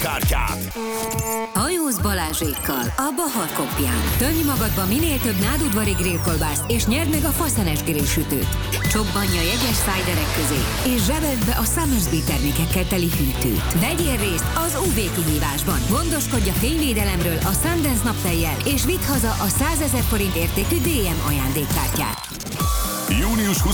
kártyát. Hajóz Balázsékkal a Bahar Kopján. Tölj magadba minél több nádudvari grillkolbászt, és nyerd meg a faszenes grillsütőt. Csobbanja jegyes szájderek közé, és zsebeld be a Summersby termékekkel teli hűtőt. Vegyél részt az UV kihívásban. Gondoskodj a fényvédelemről a Sundance naptejjel, és vidd haza a 100 000 forint értékű DM ajándékkártyát. Június